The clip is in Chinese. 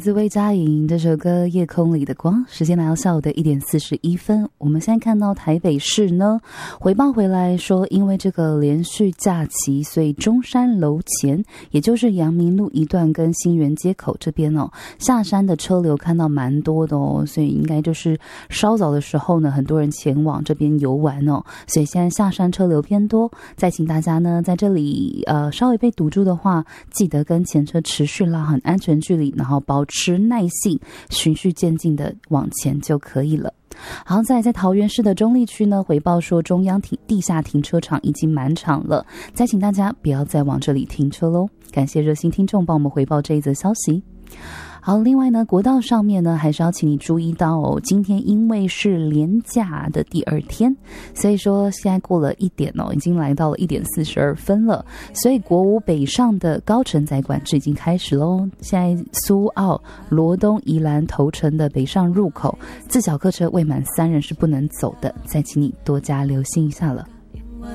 自魏佳莹这首歌《夜空里的光》，时间来到下午的1点41分。我们现在看到台北市呢，回报回来说，因为这个连续假期，所以中山楼前，也就是阳明路一段跟新园街口这边哦，下山的车流看到蛮多的哦，所以应该就是稍早的时候呢，很多人前往这边游玩哦，所以现在下山车流偏多。再请大家呢，在这里稍微被堵住的话，记得跟前车持续拉很安全距离，然后保持耐性，循序渐进的往前就可以了。好，在桃园市的中坜区呢，回报说中央地下停车场已经满场了，再请大家不要再往这里停车咯。感谢热心听众帮我们回报这一则消息。好，另外呢，国道上面呢，还是要请你注意到哦，今天因为是连假的第2天，所以说现在过了1点哦，已经来到了1点42分了，所以国五北上的高承载管制已经开始咯。现在苏澳、罗东、宜兰、头城的北上入口，自小客车未满3人是不能走的，再请你多加留心一下了。